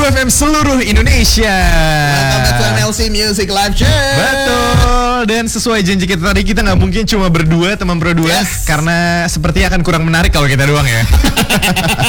FM seluruh Indonesia. Welcome back to MLC Music Live Chat. Betul. Dan sesuai janji kita tadi, kita nggak mungkin cuma berdua, teman berdua, Yes. karena sepertinya akan kurang menarik kalau kita doang ya.